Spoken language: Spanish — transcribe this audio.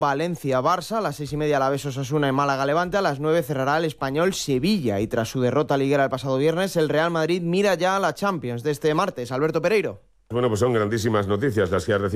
Valencia-Barça, a las 6:30 Alavés Osasuna y Málaga-Levante, a las 9 cerrará el Español-Sevilla y tras su derrota liguera el pasado viernes, el Real Madrid mira ya a la Champions de este martes. Alberto Pereiro. Bueno, pues son grandísimas noticias las que ha recibido